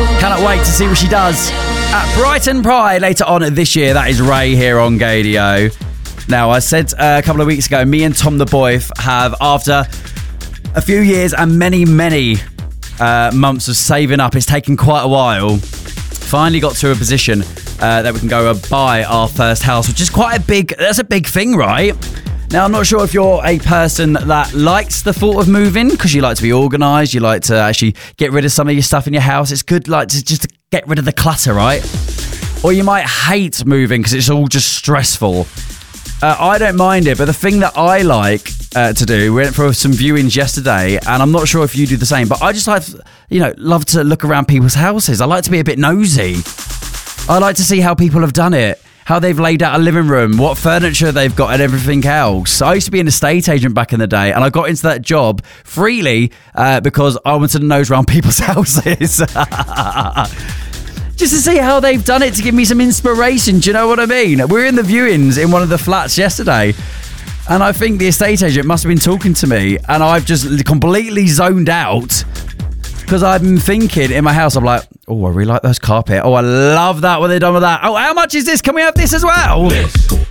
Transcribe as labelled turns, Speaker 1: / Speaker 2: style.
Speaker 1: Cannot wait to see what she does at Brighton Pride later on this year. That is Ray here on Gadio. Now, I said a couple of weeks ago, me and Tom the Boyf have, after a few years and many months of saving up, it's taken quite a while, finally got to a position that we can go buy our first house, which is that's a big thing, right? Now, I'm not sure if you're a person that likes the thought of moving because you like to be organised, you like to actually get rid of some of your stuff in your house. It's good to get rid of the clutter, right? Or you might hate moving because it's all just stressful. I don't mind it, but the thing that I like to do, we went for some viewings yesterday, and I'm not sure if you do the same, but I just love to look around people's houses. I like to be a bit nosy. I like to see how people have done it, how they've laid out a living room, what furniture they've got and everything else. I used to be an estate agent back in the day, and I got into that job freely because I wanted to nose around people's houses. Just to see how they've done it, to give me some inspiration. Do you know what I mean? We're in the viewings in one of the flats yesterday, and I think the estate agent must have been talking to me, and I've just completely zoned out because I've been thinking in my house, I'm like, oh, I really like those carpet. Oh, I love that, what they've done with that. Oh, how much is this? Can we have this as well?